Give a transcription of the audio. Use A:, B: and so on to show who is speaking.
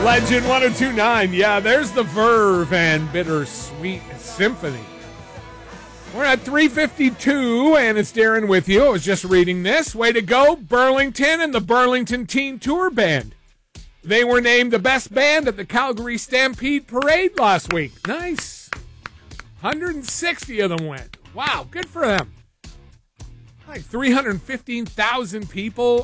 A: Legend 1029. Yeah, there's the Verve and Bittersweet Symphony. We're at 3:52, and it's Darren with you. I was just reading this. Way to go, Burlington and the Burlington Teen Tour Band. They were named the best band at the Calgary Stampede Parade last week. Nice. 160 of them went. Wow, good for them. Like 315,000 people